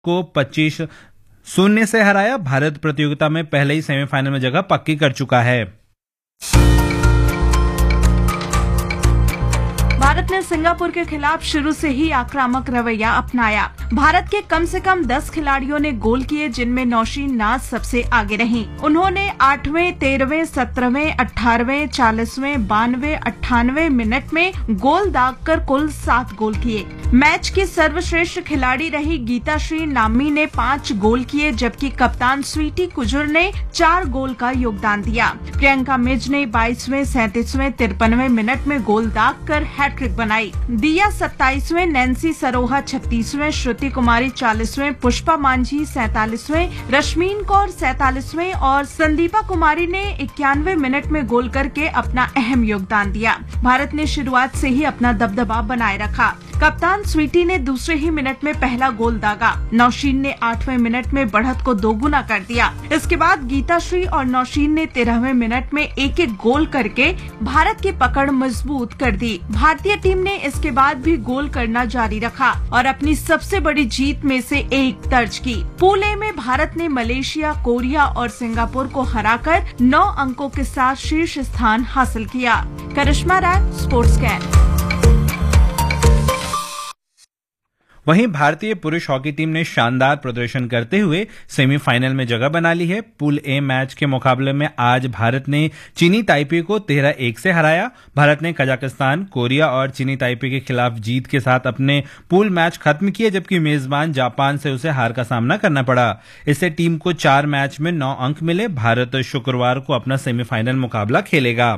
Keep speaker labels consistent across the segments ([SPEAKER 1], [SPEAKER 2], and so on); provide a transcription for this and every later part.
[SPEAKER 1] को 25-0 से हराया। भारत प्रतियोगिता में पहले ही सेमीफाइनल में जगह पक्की कर चुका है।
[SPEAKER 2] भारत ने सिंगापुर के खिलाफ शुरू से ही आक्रामक रवैया अपनाया। भारत के कम से कम 10 खिलाड़ियों ने गोल किए, जिनमें नौशीन नाज सबसे आगे रहीं। उन्होंने 8वें, 13वें, 17वें, 18वें, 40वें, 92, 98 मिनट में गोल दागकर कुल 7 गोल किए। मैच की सर्वश्रेष्ठ खिलाड़ी रही गीताश्री नाम्मी ने 5 गोल किए, जबकि कप्तान स्वीटी कुजूर ने 4 गोल का योगदान दिया। प्रियंका मिज ने 22वें, 37वें, 53वें मिनट में गोल दागकर हैट्रिक बनाई। दिया 27वें, नैन्सी सरोहा 36वें, श्रुति कुमारी 40वें, पुष्पा मांझी 47वें, रश्मीन कौर 47वें और संदीपा कुमारी ने 91वें मिनट में गोल करके अपना अहम योगदान दिया। भारत ने शुरुआत से ही अपना दबदबा बनाए रखा। कप्तान स्वीटी ने दूसरे ही मिनट में पहला गोल दागा। नौशीन ने 8वें मिनट में बढ़त को दोगुना कर दिया। इसके बाद गीताश्री और नौशीन ने 13वें मिनट में एक-एक गोल करके भारत की पकड़ मजबूत कर दी। भारतीय टीम ने इसके बाद भी गोल करना जारी रखा और अपनी सबसे बड़ी जीत में से एक दर्ज की। पूल ए में भारत ने मलेशिया, कोरिया और सिंगापुर को हराकर 9 अंकों के साथ शीर्ष स्थान हासिल किया। करिश्मा राय, स्पोर्ट्स कैन।
[SPEAKER 1] वहीं भारतीय पुरुष हॉकी टीम ने शानदार प्रदर्शन करते हुए सेमीफाइनल में जगह बना ली है। पूल ए मैच के मुकाबले में आज भारत ने चीनी ताइपे को 13-1 से हराया। भारत ने कजाकिस्तान, कोरिया और चीनी ताइपे के खिलाफ जीत के साथ अपने पूल मैच खत्म किए, जबकि मेजबान जापान से उसे हार का सामना करना पड़ा। इससे टीम को 4 मैच में 9 अंक मिले। भारत शुक्रवार को अपना सेमीफाइनल मुकाबला खेलेगा।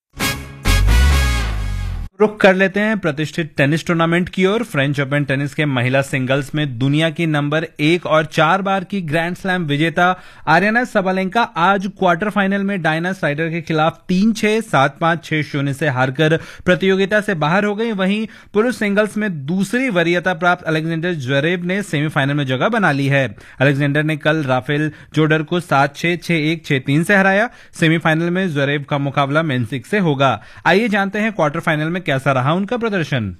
[SPEAKER 1] रुक कर लेते हैं प्रतिष्ठित टेनिस टूर्नामेंट की ओर। फ्रेंच ओपन टेनिस के महिला सिंगल्स में दुनिया की नंबर 1 और 4 बार की ग्रैंड स्लैम विजेता आर्याना सबालेंका आज क्वार्टर फाइनल में डायना स्राइडर के खिलाफ 3-6, 7-5, 6-0 से हारकर प्रतियोगिता से बाहर हो गई। वहीं पुरुष सिंगल्स में दूसरी वरीयता प्राप्त अलेक्जेंडर ज्वेरेव ने सेमीफाइनल में जगह बना ली है। अलेक्जेंडर ने कल राफेल जोडर को 7-6, 6-1, 6-3 से हराया। सेमीफाइनल में ज्वेरेव का मुकाबला मेंसिक से होगा। आइए जानते हैं क्वार्टर फाइनल में कैसा रहा उनका प्रदर्शन।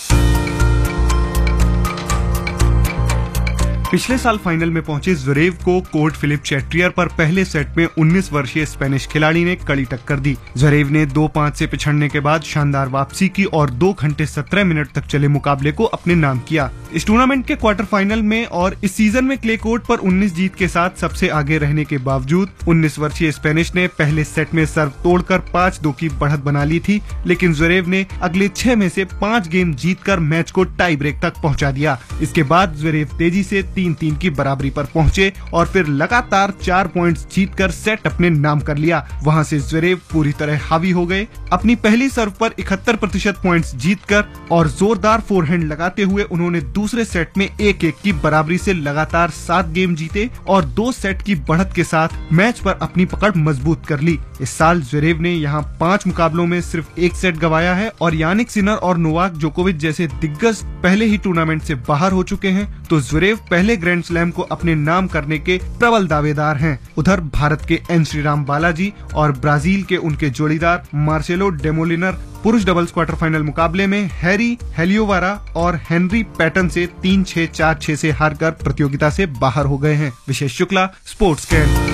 [SPEAKER 3] पिछले साल फाइनल में पहुंचे ज्वेरेव को कोर्ट फिलिप चैट्रियर पर पहले सेट में 19 वर्षीय स्पेनिश खिलाड़ी ने कड़ी टक्कर दी। ज्वेरेव ने 2-5 से पिछड़ने के बाद शानदार वापसी की और 2 घंटे 17 मिनट तक चले मुकाबले को अपने नाम किया। इस टूर्नामेंट के क्वार्टर फाइनल में और इस सीजन में क्ले कोर्ट पर 19 जीत के साथ सबसे आगे रहने के बावजूद 19 वर्षीय स्पेनिश ने पहले सेट में सर्व तोड़कर 5-2 की बढ़त बना ली थी, लेकिन ज्वेरेव ने अगले 6 में से 5 गेम जीतकर मैच को टाई ब्रेक तक पहुंचा दिया। इसके बाद ज्वेरेव तेजी से 3-3 की बराबरी पर पहुंचे और फिर लगातार 4 पॉइंट्स जीतकर सेट अपने नाम कर लिया। वहां से ज्वेरेव पूरी तरह हावी हो गए। अपनी पहली सर्व पर 71% पॉइंट्स जीतकर और जोरदार फोरहैंड लगाते हुए उन्होंने दूसरे सेट में 1-1 की बराबरी से लगातार 7 गेम जीते और 2 सेट की बढ़त के साथ मैच पर अपनी पकड़ मजबूत कर ली। इस साल ज्वेरेव ने यहाँ 5 मुकाबलों में सिर्फ 1 सेट गंवाया है और यानिक सिनर और नोवाक जोकोविच जैसे दिग्गज पहले ही टूर्नामेंट से बाहर हो चुके हैं, तो ज्वेरेव पहले ग्रैंड स्लैम को अपने नाम करने के प्रबल दावेदार हैं। उधर भारत के एन श्रीराम बालाजी और ब्राजील के उनके जोड़ीदार मार्सेलो डेमोलिनर पुरुष डबल्स क्वार्टर फाइनल मुकाबले में हैरी हेलियोवारा और हेनरी पैटन से 3-6, 4-6 से हारकर प्रतियोगिता से बाहर हो गए हैं। विशेष शुक्ला, स्पोर्ट्स कैन।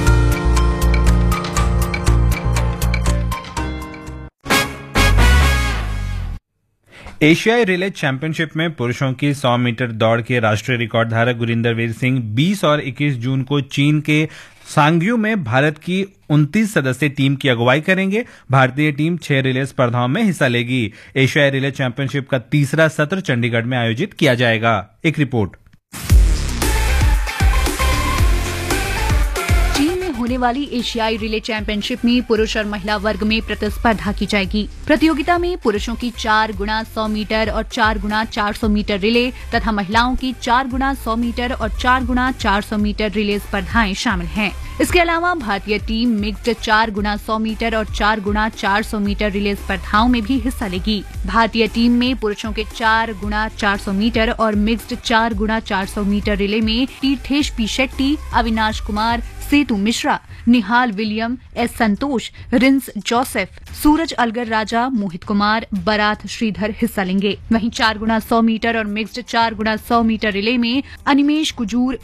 [SPEAKER 1] एशियाई रिले चैंपियनशिप में पुरुषों की 100 मीटर दौड़ के राष्ट्रीय रिकॉर्ड धारक गुरिंदरवीर सिंह 20 और 21 जून को चीन के सांग्यू में भारत की 29 सदस्यीय टीम की अगुवाई करेंगे। भारतीय टीम 6 रिले स्पर्धाओं में हिस्सा लेगी। एशियाई रिले चैंपियनशिप का तीसरा सत्र चंडीगढ़ में आयोजित किया जाएगा। एक रिपोर्ट।
[SPEAKER 4] होने वाली एशियाई रिले चैंपियनशिप में पुरुष और महिला वर्ग में प्रतिस्पर्धा की जाएगी। प्रतियोगिता में पुरुषों की 4 गुना 100 मीटर और 4 गुना 400 मीटर रिले तथा महिलाओं की 4 गुना 100 मीटर और 4 गुना 400 मीटर रिले स्पर्धाएं शामिल हैं। इसके अलावा भारतीय टीम मिक्स्ड 4 गुना 100 मीटर और 4 गुना 400 मीटर रिले स्पर्धाओं में भी हिस्सा लेगी। भारतीय टीम में पुरुषों के 4 गुना 400 मीटर और मिक्स्ड 4 गुना 400 मीटर रिले में तीर्थेश पी शेट्टी, अविनाश कुमार, सेतु मिश्रा, निहाल विलियम, एस संतोष, रिंस जोसेफ, सूरज अलगर राजा, मोहित कुमार, बरात श्रीधर हिस्सा लेंगे। वहीं 4 गुना 100 मीटर और मिक्स्ड 4 गुना 100 मीटर रिले में अनिमेश कुजूर,